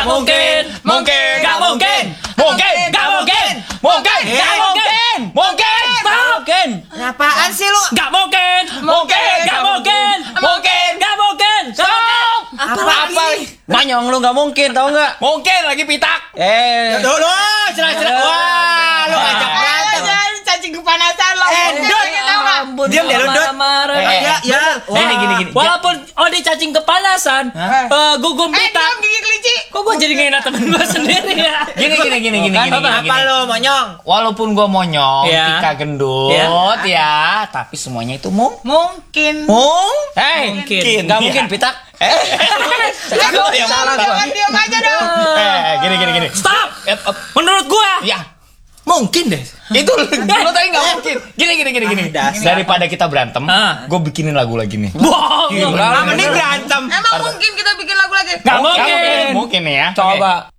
Mungkin, gak mungkin, gak mungkin. Apaan sih lu? Gak mungkin. Stop. Apa? Manyong lu gak mungkin, tau gak? Mungkin lagi pitak. Dulu, cerah-cerah. Wah, lu ngajak berantem. Cacing kepanasan lo. Dot. Diam deh lu, Dot. Ya. Gini. Walaupun Odi cacing kepanasan, gugum pitak. Gigi kelinci. Kok gue jadi ngena temen gue sendiri ya? Gini. Apa lu, monyong? Walaupun gua monyong, Iya. Tika gendut, ya, tapi semuanya itu Mungkin. Mungkin. Gak mungkin, Pitak. Salah gua. Jangan diam aja dong. Gini. Stop. Menurut gua, Ya, Mungkin deh. itu lu tadi gak mungkin. Gini. dasar. Daripada kita berantem, gue bikinin lagu lagi nih. bohong. Mending berantem. Emang mungkin kita bikin lagu lagi? Gak mungkin. Mungkin ya. Coba.